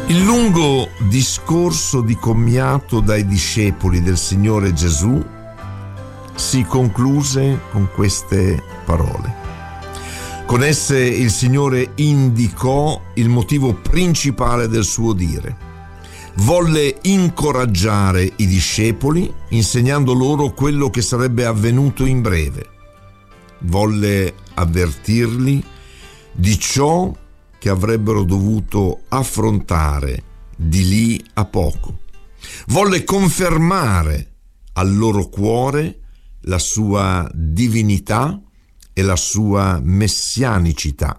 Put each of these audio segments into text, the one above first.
Il lungo discorso di commiato dai discepoli del Signore Gesù si concluse con queste parole. Con esse il Signore indicò il motivo principale del suo dire. Volle incoraggiare i discepoli insegnando loro quello che sarebbe avvenuto in breve. Volle avvertirli di ciò che avrebbero dovuto affrontare di lì a poco. Volle confermare al loro cuore la sua divinità e la sua messianicità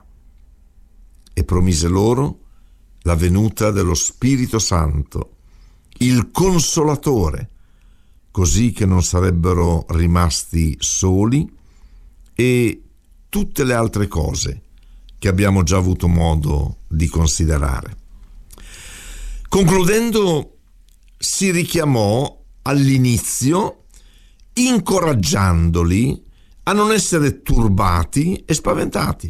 e promise loro la venuta dello Spirito Santo, il Consolatore, così che non sarebbero rimasti soli, e tutte le altre cose che abbiamo già avuto modo di considerare. Concludendo, si richiamò all'inizio incoraggiandoli a non essere turbati e spaventati,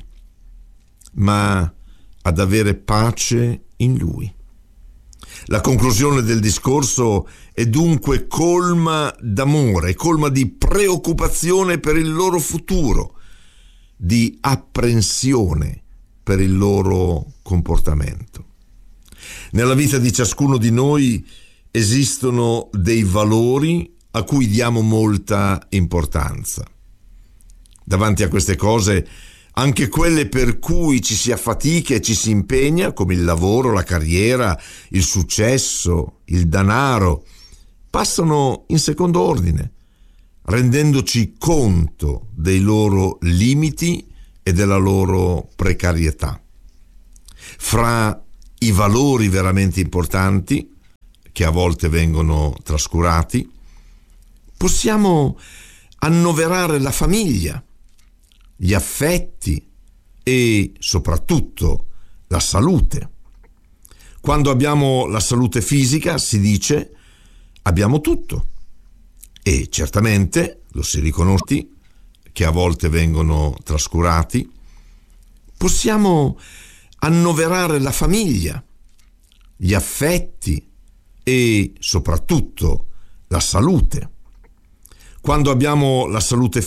ma ad avere pace in Lui. La conclusione del discorso è dunque colma d'amore, colma di preoccupazione per il loro futuro, di apprensione per il loro comportamento. Nella vita di ciascuno di noi esistono dei valori a cui diamo molta importanza. Davanti a queste cose, anche quelle per cui ci si affatica e ci si impegna, come il lavoro, la carriera, il successo, il denaro, passano in secondo ordine, rendendoci conto dei loro limiti e della loro precarietà. Fra i valori veramente importanti, che a volte vengono trascurati, possiamo annoverare la famiglia, gli affetti e soprattutto la salute. Quando abbiamo la salute fisica, si dice, abbiamo tutto. E certamente, lo si riconosce, che a volte vengono trascurati, possiamo annoverare la famiglia, gli affetti e soprattutto la salute. Quando abbiamo la salute